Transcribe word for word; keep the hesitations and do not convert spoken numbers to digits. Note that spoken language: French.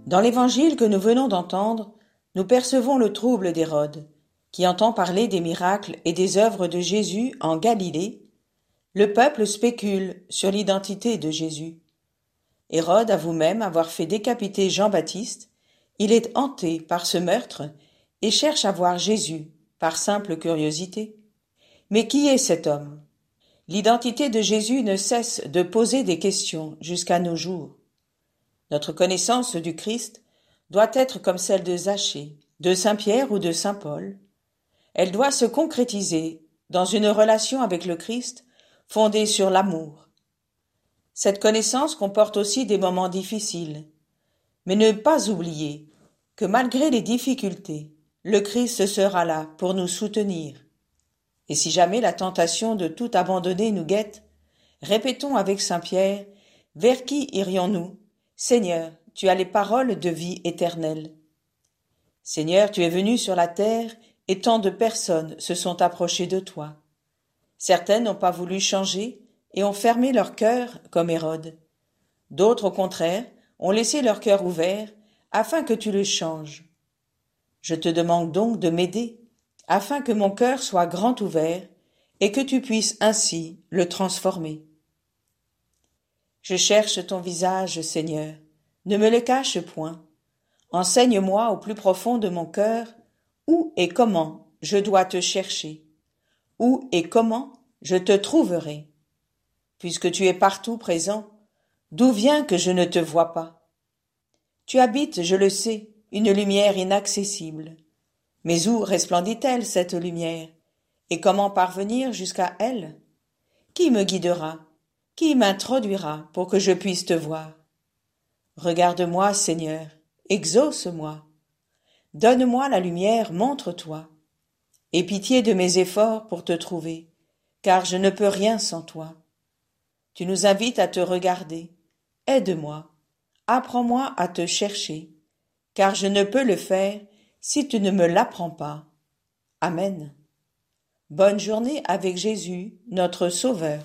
Dans l'évangile que nous venons d'entendre, nous percevons le trouble d'Hérode, qui entend parler des miracles et des œuvres de Jésus en Galilée. Le peuple spécule sur l'identité de Jésus. Hérode avoue même avoir fait décapiter Jean-Baptiste. Il est hanté par ce meurtre et cherche à voir Jésus par simple curiosité. Mais qui est cet homme? L'identité de Jésus ne cesse de poser des questions jusqu'à nos jours. Notre connaissance du Christ doit être comme celle de Zachée, de Saint Pierre ou de Saint Paul. Elle doit se concrétiser dans une relation avec le Christ fondée sur l'amour. Cette connaissance comporte aussi des moments difficiles, mais ne pas oublier que malgré les difficultés, le Christ sera là pour nous soutenir. Et si jamais la tentation de tout abandonner nous guette, répétons avec Saint Pierre, « Vers qui irions-nous ? Seigneur, tu as les paroles de vie éternelle. » Seigneur, tu es venu sur la terre et tant de personnes se sont approchées de toi. Certaines n'ont pas voulu changer et ont fermé leur cœur comme Hérode. D'autres, au contraire, ont laissé leur cœur ouvert afin que tu le changes. Je te demande donc de m'aider afin que mon cœur soit grand ouvert et que tu puisses ainsi le transformer. Je cherche ton visage, Seigneur, ne me le cache point. Enseigne-moi au plus profond de mon cœur où et comment je dois te chercher, où et comment je te trouverai. Puisque tu es partout présent, d'où vient que je ne te vois pas? Tu habites, je le sais, une lumière inaccessible. Mais où resplendit-elle, cette lumière? Et comment parvenir jusqu'à elle? Qui me guidera? Qui m'introduira pour que je puisse te voir? Regarde-moi, Seigneur, exauce-moi. Donne-moi la lumière, montre-toi. Aie pitié de mes efforts pour te trouver, car je ne peux rien sans toi. Tu nous invites à te regarder. Aide-moi, apprends-moi à te chercher, car je ne peux le faire si tu ne me l'apprends pas. Amen. Bonne journée avec Jésus, notre Sauveur.